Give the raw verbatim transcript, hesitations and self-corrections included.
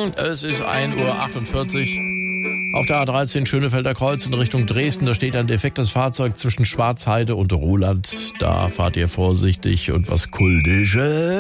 Es ist ein Uhr achtundvierzig. Auf der A dreizehn Schönefelder Kreuz in Richtung Dresden, da steht ein defektes Fahrzeug zwischen Schwarzheide und Ruhland. Da fahrt ihr vorsichtig und was Kultisches.